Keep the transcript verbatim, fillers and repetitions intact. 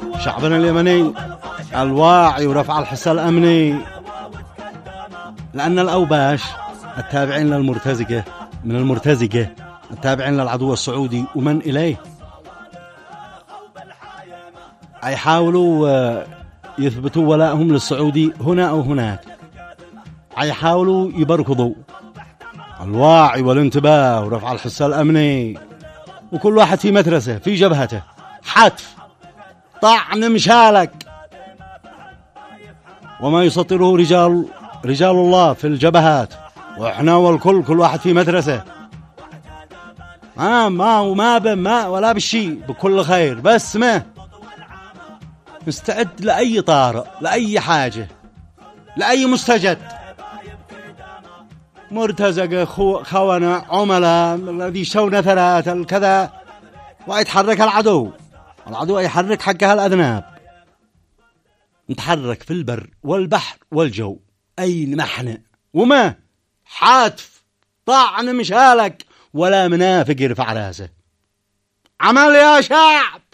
شعبنا اليمني الواعي ورفع الحصة الأمني، لأن الأوباش التابعين للمرتزقة من المرتزقة التابعين للعدو السعودي ومن إليه يحاولوا يثبتوا ولائهم للسعودي هنا أو هناك، يحاولوا يبركضوا الواعي والانتباه ورفع الحصة الأمني، وكل واحد في مدرسة في جبهته، حتف طعن مشالك، وما يسطره رجال رجال الله في الجبهات، وإحنا والكل كل واحد في مدرسة، آه ما وما بما ولا بالشي بكل خير، بس ما مستعد لأي طارئ، لأي حاجة، لأي مستجد، مرتزقة خو خونة عملاء الذي يشتون ثلاثة الكذا، ويتحرك العدو العدو يحرك حقها الأذناب، نتحرك في البر والبحر والجو أين ما احنا، وما حاتف طعن مشالك ولا منافق يرفع راسه، عمل يا شعب.